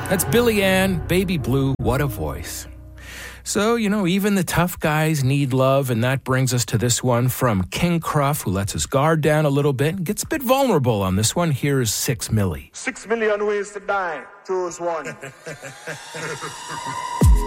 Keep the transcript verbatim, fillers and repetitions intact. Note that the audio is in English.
That's Billy Ann, Baby Blue, what a voice. So, you know, even the tough guys need love, and that brings us to this one from King Cruff, who lets his guard down a little bit and gets a bit vulnerable on this one. Here's Six Millie. Six million ways to die. Choose one.